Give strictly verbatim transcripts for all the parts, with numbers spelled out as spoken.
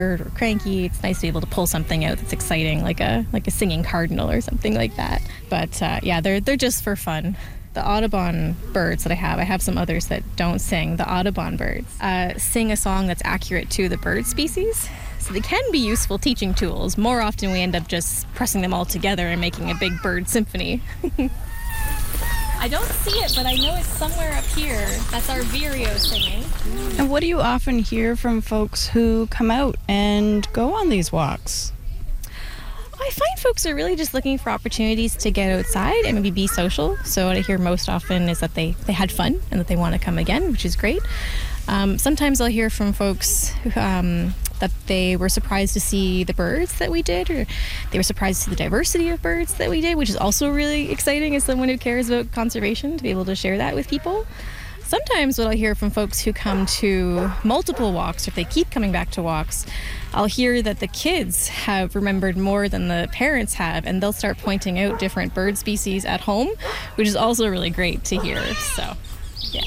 or cranky, it's nice to be able to pull something out that's exciting, like a like a singing cardinal or something like that. But uh, yeah, they're they're just for fun. The Audubon birds that I have, I have some others that don't sing. The Audubon birds uh, sing a song that's accurate to the bird species. So they can be useful teaching tools. More often we end up just pressing them all together and making a big bird symphony. I don't see it, but I know it's somewhere up here. That's our vireo singing. And what do you often hear from folks who come out and go on these walks? I find folks are really just looking for opportunities to get outside and maybe be social. So what I hear most often is that they, they had fun and that they want to come again, which is great. Um, sometimes I'll hear from folks who, um, that they were surprised to see the birds that we did, or they were surprised to see the diversity of birds that we did, which is also really exciting as someone who cares about conservation, to be able to share that with people. Sometimes what I'll hear from folks who come to multiple walks, or if they keep coming back to walks, I'll hear that the kids have remembered more than the parents have, and they'll start pointing out different bird species at home, which is also really great to hear. So, yeah.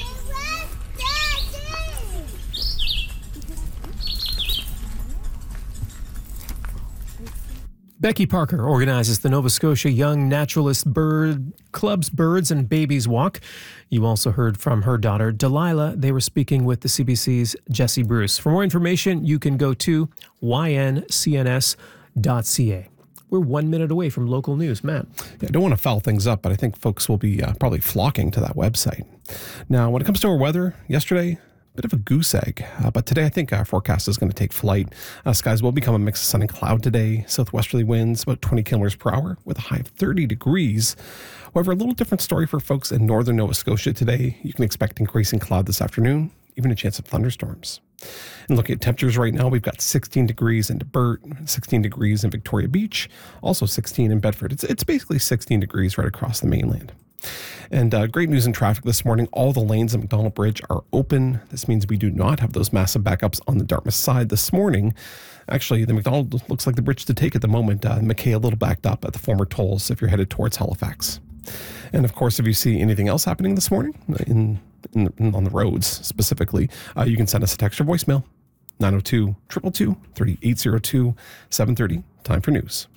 Becky Parker organizes the Nova Scotia Young Naturalist Bird Club's Birds and Babies Walk. You also heard from her daughter, Delilah. They were speaking with the C B C's Jesse Bruce. For more information, you can go to y n c n s dot c a. We're one minute away from local news. Matt. Yeah, I don't want to foul things up, but I think folks will be uh, probably flocking to that website. Now, when it comes to our weather, yesterday, bit of a goose egg, uh, but today I think our forecast is going to take flight. Uh, skies will become a mix of sun and cloud today. Southwesterly winds about twenty kilometers per hour with a high of thirty degrees. However, a little different story for folks in northern Nova Scotia today. You can expect increasing cloud this afternoon, even a chance of thunderstorms. And looking at temperatures right now, we've got sixteen degrees in Burt, sixteen degrees in Victoria Beach, also sixteen in Bedford. It's, it's basically sixteen degrees right across the mainland. And uh, great news in traffic this morning. All the lanes at McDonald Bridge are open. This means we do not have those massive backups on the Dartmouth side this morning. Actually, the McDonald looks like the bridge to take at the moment. Uh, McKay a little backed up at the former tolls if you're headed towards Halifax. And of course, if you see anything else happening this morning in, in, in on the roads specifically, uh, you can send us a text or voicemail. nine oh two, two two two, three eight zero two, seven thirty. Time for news.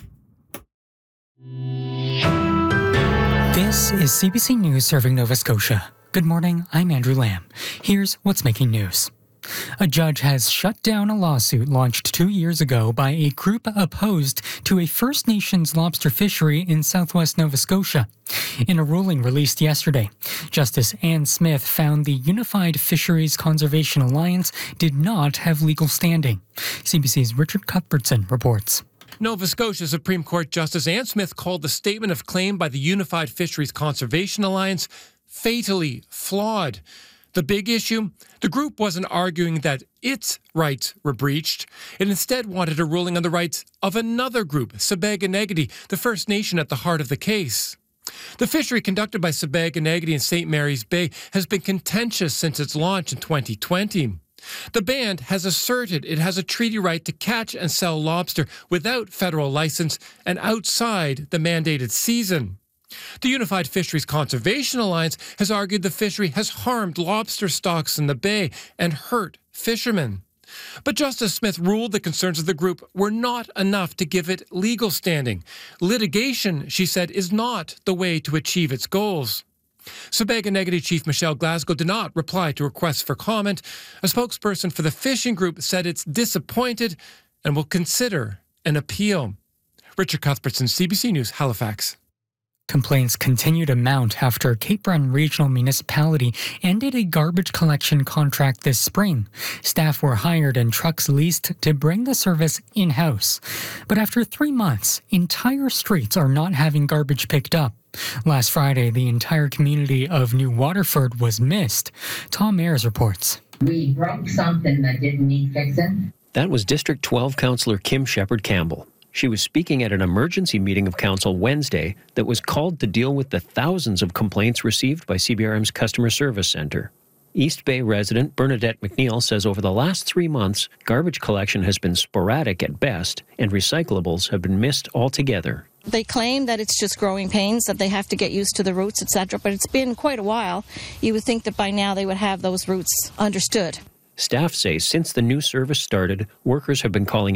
This is C B C News serving Nova Scotia. Good morning, I'm Andrew Lamb. Here's what's making news. A judge has shut down a lawsuit launched two years ago by a group opposed to a First Nations lobster fishery in southwest Nova Scotia. In a ruling released yesterday, Justice Anne Smith found the Unified Fisheries Conservation Alliance did not have legal standing. C B C's Richard Cuthbertson reports. Nova Scotia Supreme Court Justice Anne Smith called the statement of claim by the Unified Fisheries Conservation Alliance fatally flawed. The big issue? The group wasn't arguing that its rights were breached. It instead wanted a ruling on the rights of another group, Sibäganegaddi, the First Nation at the heart of the case. The fishery conducted by Sibäganegaddi in Saint Mary's Bay has been contentious since its launch in twenty twenty. The band has asserted it has a treaty right to catch and sell lobster without federal license and outside the mandated season. The Unified Fisheries Conservation Alliance has argued the fishery has harmed lobster stocks in the bay and hurt fishermen. But Justice Smith ruled the concerns of the group were not enough to give it legal standing. Litigation, she said, is not the way to achieve its goals. Sibäganegaddi Chief Michelle Glasgow did not reply to requests for comment. A spokesperson for the fishing group said it's disappointed and will consider an appeal. Richard Cuthbertson, C B C News, Halifax. Complaints continue to mount after Cape Breton Regional Municipality ended a garbage collection contract this spring. Staff were hired and trucks leased to bring the service in-house. But after three months, entire streets are not having garbage picked up. Last Friday, the entire community of New Waterford was missed. Tom Ayers reports. We broke something that didn't need fixing. That was District twelve Councillor Kim Shepherd-Campbell. She was speaking at an emergency meeting of council Wednesday that was called to deal with the thousands of complaints received by C B R M's customer service centre. East Bay resident Bernadette McNeil says over the last three months, garbage collection has been sporadic at best and recyclables have been missed altogether. They claim that it's just growing pains, that they have to get used to the routes, et cetera, but it's been quite a while. You would think that by now they would have those routes understood. Staff say since the new service started, workers have been calling